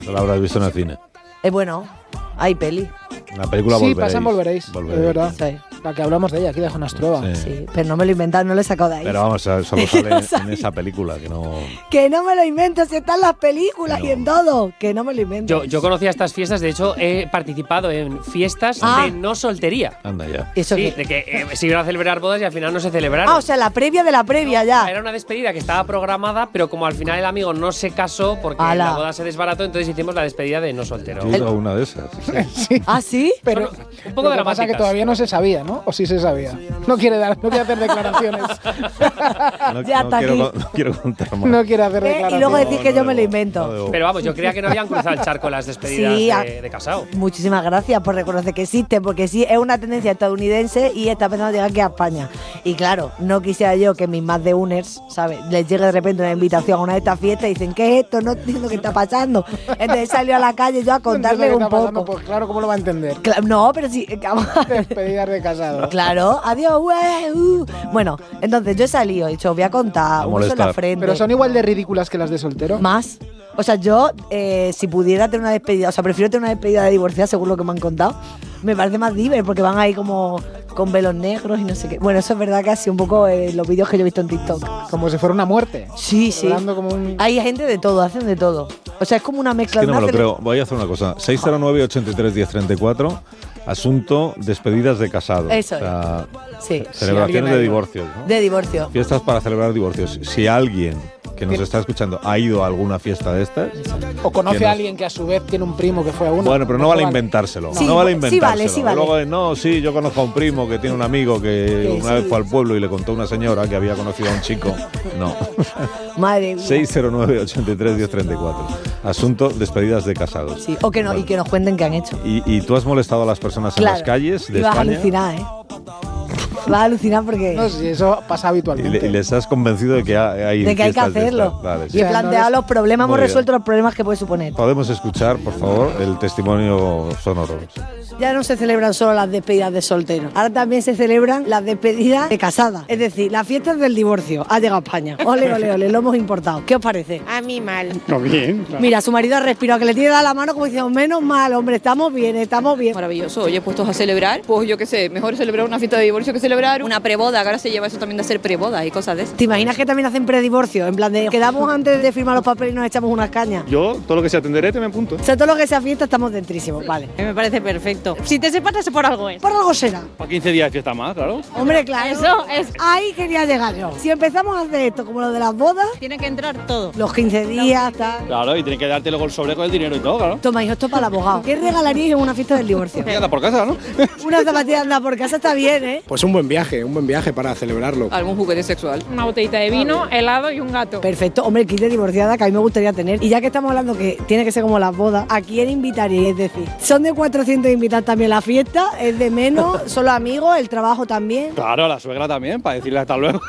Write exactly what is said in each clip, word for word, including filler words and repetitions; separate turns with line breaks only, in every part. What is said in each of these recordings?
No la habrás visto en el cine.
Es eh, bueno, hay peli.
La película
sí,
Volveréis.
pasan Volveréis.
Volveréis.
De verdad.
Sí.
La que hablamos de ella, aquí de Jonas Trueba.
Sí.
Sí, pero no me lo he inventado, no lo he sacado de ahí.
Pero vamos, solo sale en esa película, que no...
Que no me lo invento, si está en las películas
No.
y en todo. Que no me lo invento.
Yo, yo conocía estas fiestas, de hecho he participado en fiestas
Ah.
de no soltería.
Anda ya.
¿Eso
Sí,
qué?
de que eh, se iban a celebrar bodas y al final no se celebraron.
Ah, o sea, la previa de la previa ya.
Era una despedida que estaba programada, pero como al final el amigo no se casó porque
Ala.
la boda se desbarató, entonces hicimos la despedida de no soltero.
Yo he ido a una de esas.
Sí.
¿Ah, sí?
Pero
Son un poco
lo que pasa es que
dramáticas.
todavía no se sabía, ¿no? ¿O sí se sabía? No quiere dar, no quiere hacer declaraciones.
No,
Ya
no
está
quiero,
aquí.
no quiero contar más.
No quiere hacer
Eh,
declaraciones.
y luego decir
No,
que
no
yo me lo
debo,
invento.
no debo.
Pero vamos, yo creía que no habían cruzado el charco las despedidas
Sí, a-
de, de casado.
Muchísimas gracias por reconocer que existe, porque sí, es una tendencia estadounidense y está empezando a llegar aquí a España. Y claro, no quisiera yo que mis más de uners, ¿sabes? Les llegue de repente una invitación a una de estas fiestas y dicen, ¿qué es esto? No entiendo qué está pasando. Entonces salió a la calle yo a
No entiendo
contarle
qué
un
está pasando,
poco.
Pues claro, ¿cómo lo va a entender?
Cla- No, pero sí.
Despedidas de casado.
Claro, adiós, güey. uh. Bueno, entonces yo he salido, he dicho, voy a contar,
A
un beso en la
molestar.
frente.
Pero son igual de ridículas que las de soltero.
Más. O sea, yo, eh, si pudiera tener una despedida, o sea, prefiero tener una despedida de divorciada, según lo que me han contado. Me parece más diver, porque van ahí como con velos negros y no sé qué. Bueno, eso es verdad que ha sido un poco eh, los vídeos que yo he visto en TikTok.
Como si fuera una muerte.
Sí, sí.
Hablando como un...
Hay gente de todo, hacen de todo. O sea, es como una
Es
mezcla
que no
de
me lo
una
creo. Voy a hacer una cosa. seis cero nueve, ochenta y tres, diez treinta y cuatro. Asunto despedidas de casado.
Eso
O sea,
Sí,
celebraciones
Si alguien ha
de
ido.
divorcios, ¿no?
de divorcio.
Fiestas para celebrar divorcios. Si alguien que nos está escuchando ha ido a alguna fiesta de estas,
O conoce
¿Quién
a
es?
alguien que a su vez tiene un primo que fue a una.
bueno, pero no vale
vale.
inventárselo.
Sí,
no vale
sí
inventárselo.
vale, sí vale.
Luego, no, sí, yo conozco a un primo que tiene un amigo que
Sí,
una vez
sí.
fue al pueblo y le contó a una señora que había conocido a un chico. No.
Madre mía.
seis cero nueve, ochenta y tres, diez treinta y cuatro. Asunto despedidas de casados.
Sí, o que no, y que nos cuenten qué han hecho.
Y, y tú has molestado a las personas en
Claro.
las calles de
y vas a
España
alucinar, ¿eh? Vas a alucinar porque...
No sé si eso pasa
y,
habitualmente.
le- y les has convencido de que ha- hay
de que hay que
fiestas de
hacerlo.
estas. Vale, sí.
Y he
O sea, no
planteado
les-
los problemas,
Muy
hemos
bien.
resuelto los problemas que puede suponer.
Podemos escuchar, por favor, el testimonio sonoro.
Ya no se celebran solo las despedidas de soltero, ahora también se celebran las despedidas de casada. Es decir, las fiestas del divorcio. Ha llegado a España. Ole, ole, ole, lo hemos importado. ¿Qué os parece?
A mí mal.
No, bien. Claro.
Mira, su marido ha respirado, que le tiene dada la mano como diciendo, menos mal, hombre, estamos bien, estamos bien.
Maravilloso, oye, puestos a celebrar, pues yo qué sé, mejor celebrar una fiesta de divorcio que celebrar una preboda, que ahora se lleva eso también de hacer prebodas y cosas de eso.
¿Te imaginas que también hacen predivorcio? En plan de, quedamos antes de firmar los papeles y nos echamos unas cañas.
Yo, todo lo que sea tenderete, me apunto.
O sea, todo lo que sea fiesta estamos dentrísimos, vale.
Me parece perfecto. Si te separas por algo es.
Por algo será.
Para quince días de fiesta más, claro.
Hombre, claro.
Eso es.
Ahí quería llegar yo. Si empezamos a hacer esto como lo de las bodas,
Tiene que entrar todo.
los quince días, tal.
Claro, y tienen que darte luego el sobre con el dinero y todo, claro.
Toma, hijo, esto para el abogado. ¿Qué regalaríais en una fiesta del divorcio?
Y anda por casa, ¿no?
Una zapatilla de andar por casa está bien, ¿eh?
Pues un buen viaje, un buen viaje para celebrarlo.
Algún juguete sexual.
Una botellita de vino, helado y un gato.
Perfecto. Hombre, el kit de divorciada que a mí me gustaría tener. Y ya que estamos hablando que tiene que ser como las bodas, ¿a quién invitaríais? Es decir, son de cuatrocientos invitados también la fiesta, es de menos, solo amigos, el trabajo también.
Claro, a la suegra también, para decirle hasta luego.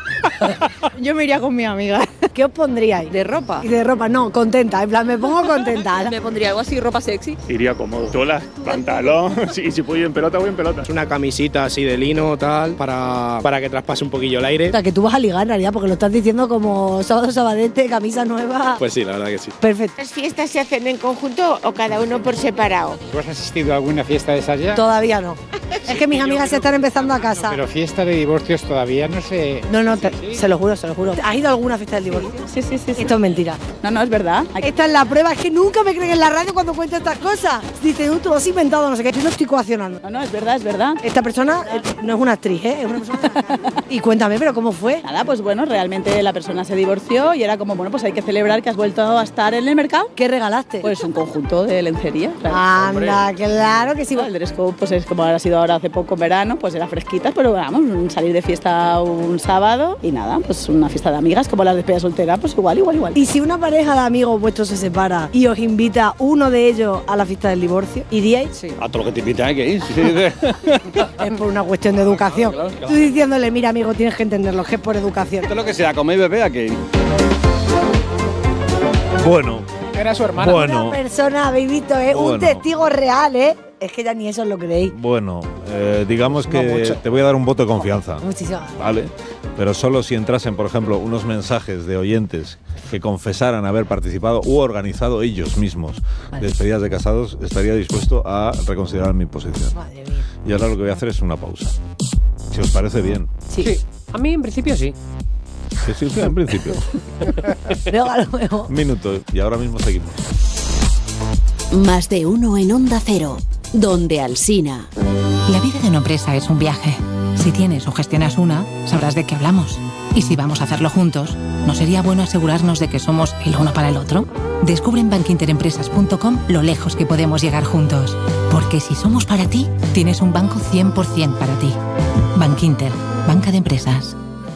Yo me iría con mi amiga.
¿Qué os pondríais?
¿De ropa?
Y de ropa, no, contenta. En plan, me pongo contenta.
Me pondría algo así, ropa sexy.
Iría cómodo. Cholas, pantalón. Sí, si puedo ir en pelota, voy en pelota.
Una camisita así de lino, tal, para, para que traspase un poquillo el aire.
O sea, que tú vas a ligar en realidad, porque lo estás diciendo como sábado sabadete, camisa nueva.
Pues sí, la verdad que sí.
Perfecto.
¿Las fiestas se hacen en conjunto o cada uno por separado?
¿Tú has asistido a alguna fiesta de esas ya?
Todavía no. Es que mis amigas se están empezando a casa.
Pero fiesta de divorcios todavía no sé.
No, no, te- se lo juro, se lo juro. ¿Has ido a alguna fiesta del divorcio?
Sí, sí, sí.
Esto es mentira.
No, no, es verdad. Hay-
Esta es la prueba, es que nunca me creen en la radio cuando cuento estas cosas. Dice, tú lo has inventado, no sé qué. Yo no estoy coaccionando.
No, no, es verdad, es verdad.
Esta persona eh, no es una actriz, ¿eh? Es una persona. Y cuéntame, pero ¿cómo fue?
Nada, pues bueno, realmente la persona se divorció y era como, bueno, pues hay que celebrar que has vuelto a estar en el mercado.
¿Qué regalaste?
Pues un conjunto de lencería. claro.
Anda, claro que sí.
El dress code, pues es como ha sido ahora hace poco en verano, pues era fresquita, pero vamos, salir de fiesta un sábado y nada, pues una fiesta de amigas como la despedida soltera, pues igual, igual, igual.
Y si una pareja de amigos vuestros se separa y os invita uno de ellos a la fiesta del divorcio, ¿iríais?
Sí.
A todo lo que te invitan hay que ir. Sí, sí.
Es por una cuestión de educación.
Claro, claro.
Tú diciéndole, mira amigo, tienes que entenderlo, que es por educación.
Todo lo que sea, comer y beber hay que ir.
Bueno,
Era su hermana.
bueno.
Una persona, habéis visto, ¿eh? Un
Bueno.
testigo real, ¿eh? Es que ya ni eso lo creéis.
Bueno, eh, digamos que
No mucho.
te voy a dar un voto de confianza.
Muchísimo.
Vale, pero solo si entrasen, por ejemplo, unos mensajes de oyentes que confesaran haber participado u organizado ellos mismos
Vale.
despedidas de casados, estaría dispuesto a reconsiderar mi posición.
Madre mía.
Y ahora lo que voy a hacer es una pausa. Si os parece bien.
Sí.
A mí, en principio, sí.
Que sí, sí, en principio.
Luego a lo mejor.
Un minuto y ahora mismo seguimos.
Más de uno en Onda Cero, donde Alsina.
La vida de una empresa es un viaje. Si tienes o gestionas una, sabrás de qué hablamos. Y si vamos a hacerlo juntos, ¿no sería bueno asegurarnos de que somos el uno para el otro? Descubre en bankinterempresas punto com lo lejos que podemos llegar juntos. Porque si somos para ti, tienes un banco cien por ciento para ti. Bankinter, banca de empresas.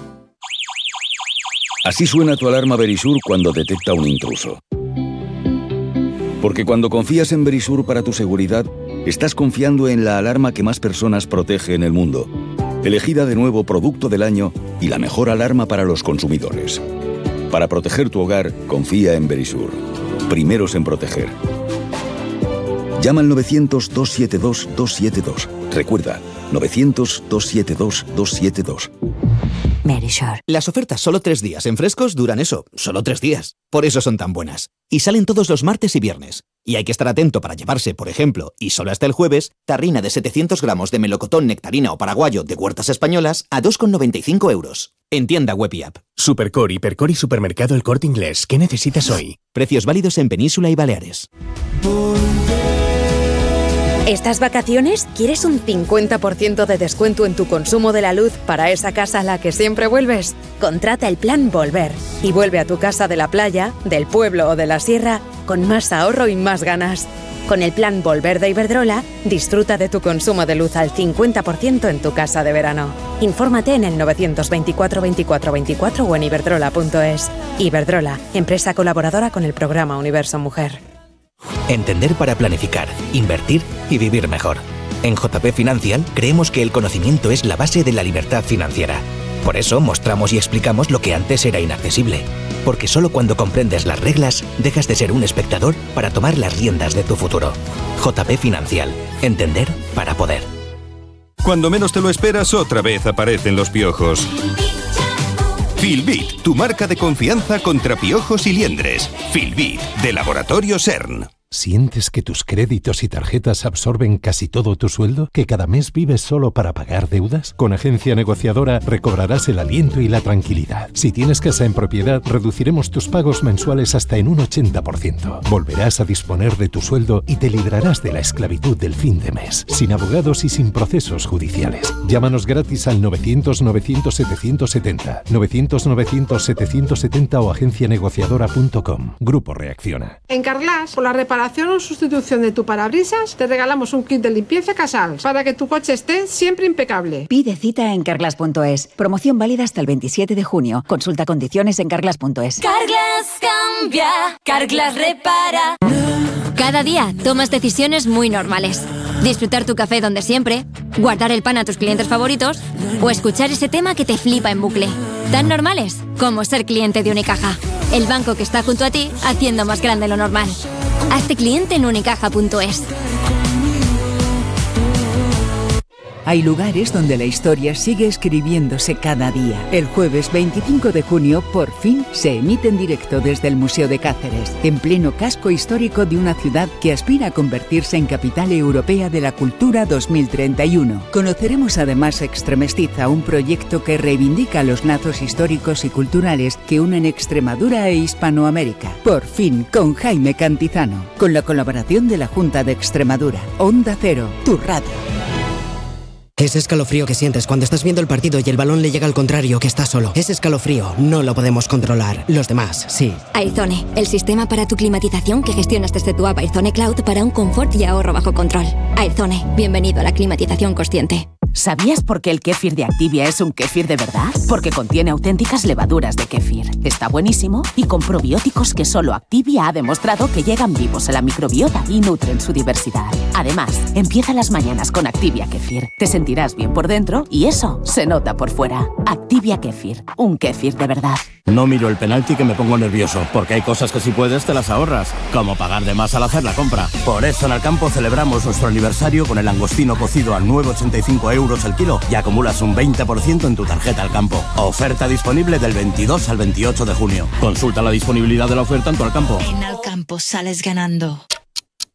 Así suena tu alarma Verisur cuando detecta un intruso. Porque cuando confías en Verisur para tu seguridad, estás confiando en la alarma que más personas protege en el mundo. Elegida de nuevo Producto del Año y la mejor alarma para los consumidores. Para proteger tu hogar, confía en Verisur. Primeros en proteger. Llama al novecientos, dos siete dos, dos siete dos. Recuerda, novecientos, dos siete dos, dos siete dos.
Verisur. Las ofertas solo tres días en Frescos duran eso, solo tres días. Por eso son tan buenas. Y salen todos los martes y viernes. Y hay que estar atento para llevarse, por ejemplo, y solo hasta el jueves, tarrina de setecientos gramos de melocotón, nectarina o paraguayo de Huertas Españolas a dos con noventa y cinco euros. En tienda web y app.
Supercore, Hipercore y Supermercado El Corte Inglés. ¿Qué necesitas hoy?
Precios válidos en Península y Baleares.
¿Estas vacaciones quieres un cincuenta por ciento de descuento en tu consumo de la luz para esa casa a la que siempre vuelves? Contrata el plan Volver y vuelve a tu casa de la playa, del pueblo o de la sierra con más ahorro y más ganas. Con el plan Volver de Iberdrola, disfruta de tu consumo de luz al cincuenta por ciento en tu casa de verano. Infórmate en el novecientos veinticuatro veinticuatro veinticuatro o en iberdrola punto es. Iberdrola, empresa colaboradora con el programa Universo Mujer.
Entender para planificar, invertir y vivir mejor. En J P Financial creemos que el conocimiento es la base de la libertad financiera. Por eso mostramos y explicamos lo que antes era inaccesible. Porque solo cuando comprendes las reglas, dejas de ser un espectador para tomar las riendas de tu futuro. J P Financial. Entender para poder.
Cuando menos te lo esperas, otra vez aparecen los piojos. Filbit, tu marca de confianza contra piojos y liendres. Filbit, de Laboratorio CERN.
¿Sientes que tus créditos y tarjetas absorben casi todo tu sueldo? ¿Que cada mes vives solo para pagar deudas? Con Agencia Negociadora recobrarás el aliento y la tranquilidad. Si tienes casa en propiedad, reduciremos tus pagos mensuales hasta en un ochenta por ciento. Volverás a disponer de tu sueldo y te librarás de la esclavitud del fin de mes, sin abogados y sin procesos judiciales. Llámanos gratis al novecientos, novecientos, setecientos setenta, novecientos, novecientos, setecientos setenta o agencia negociadora punto com. Grupo Reacciona.
En Carglass, por la reparación o sustitución de tu parabrisas, te regalamos un kit de limpieza Casals para que tu coche esté siempre impecable.
Pide cita en carglass punto es. Promoción válida hasta el veintisiete de junio. Consulta condiciones en carglass punto es.
Carglass cambia, Carglass repara. Cada día tomas decisiones muy normales. Disfrutar tu café donde siempre, guardar el pan a tus clientes favoritos o escuchar ese tema que te flipa en bucle. Tan normales como ser cliente de Unicaja, el banco que está junto a ti haciendo más grande lo normal. Hazte cliente en unicaja punto es.
Hay lugares donde la historia sigue escribiéndose cada día. El jueves veinticinco de junio, por fin, se emite en directo desde el Museo de Cáceres, en pleno casco histórico de una ciudad que aspira a convertirse en capital europea de la cultura dos mil treinta y uno. Conoceremos además Extremestiza, un proyecto que reivindica los lazos históricos y culturales que unen Extremadura e Hispanoamérica. Por fin, con Jaime Cantizano, con la colaboración de la Junta de Extremadura. Onda Cero, tu radio.
Ese escalofrío que sientes cuando estás viendo el partido y el balón le llega al contrario, que está solo. Ese escalofrío no lo podemos controlar. Los demás, sí.
Airzone, el sistema para tu climatización que gestionas desde tu app Airzone Cloud para un confort y ahorro bajo control. Airzone, bienvenido a la climatización consciente.
¿Sabías por qué el kéfir de Activia es un kéfir de verdad? Porque contiene auténticas levaduras de kéfir. Está buenísimo y con probióticos que solo Activia ha demostrado que llegan vivos a la microbiota y nutren su diversidad. Además, empieza las mañanas con Activia Kéfir. Te sentirás bien por dentro y eso se nota por fuera. Activia Kéfir, un kéfir de verdad.
No miro el penalti que me pongo nervioso, porque hay cosas que si puedes te las ahorras, como pagar de más al hacer la compra. Por eso en Alcampo celebramos nuestro aniversario con el langostino cocido a nueve con ochenta y cinco euros el kilo y acumulas un veinte por ciento en tu tarjeta Alcampo. Oferta disponible del veintidós al veintiocho de junio. Consulta la disponibilidad de la oferta en tu Alcampo.
En Alcampo sales ganando.